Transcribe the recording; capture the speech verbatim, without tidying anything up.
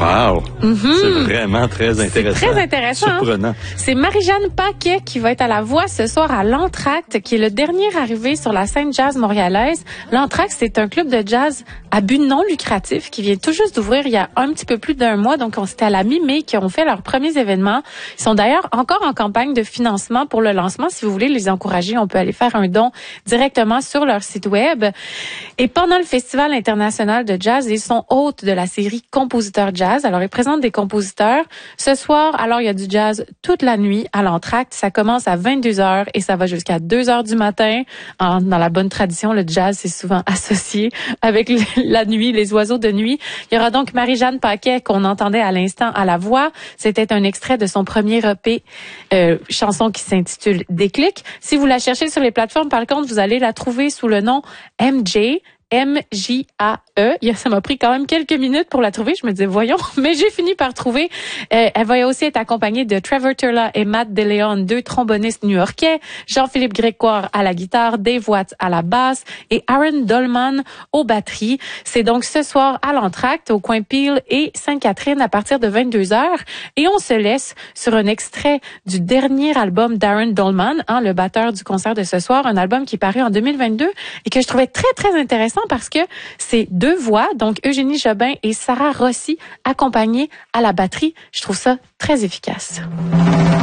Wow! Mm-hmm. C'est vraiment très intéressant. C'est très intéressant. Surprenant. Hein? C'est Marie-Jeanne Paquet qui va être à la voix ce soir à l'Entracte, qui est le dernier arrivé sur la scène jazz montréalaise. L'Entracte, c'est un club de jazz à but non lucratif qui vient tout juste d'ouvrir il y a un petit peu plus d'un mois. Donc, on c'était à la mi-mai qui ont fait leurs premiers événements. Ils sont d'ailleurs encore en campagne de financement pour le lancement. Si vous voulez les encourager, on peut aller faire un don directement sur leur site web. Et pendant le Festival international de jazz, ils sont hôtes de la série Compositeurs Jazz. Alors, ils présentent des compositeurs. Ce soir, alors, il y a du jazz toute la nuit à l'Entracte. Ça commence à vingt-deux heures et ça va jusqu'à deux heures du matin. En, dans la bonne tradition, le jazz, c'est souvent associé avec la nuit, les oiseaux de nuit. Il y aura donc Marie-Jeanne Paquet qu'on entendait à l'instant à la voix. C'était un extrait de son premier E P, euh, chanson qui s'intitule Déclic. Si vous la cherchez sur les plateformes, par contre, vous allez la trouver sous le nom M J. M J A E. Ça m'a pris quand même quelques minutes pour la trouver. Je me disais, voyons, mais j'ai fini par trouver. Euh, elle va aussi être accompagnée de Trevor Turla et Matt DeLeon, deux trombonistes new-yorkais, Jean-Philippe Grégoire à la guitare, Dave Watts à la basse et Aaron Dolman aux batteries. C'est donc ce soir à l'Entracte, au coin Peel et Sainte-Catherine à partir de vingt-deux heures. Et on se laisse sur un extrait du dernier album d'Aaron Dolman, hein, le batteur du concert de ce soir, un album qui est paru en deux mille vingt-deux et que je trouvais très, très intéressant parce que c'est deux voix, donc Eugénie Jobin et Sarah Rossi, accompagnées à la batterie. Je trouve ça très efficace.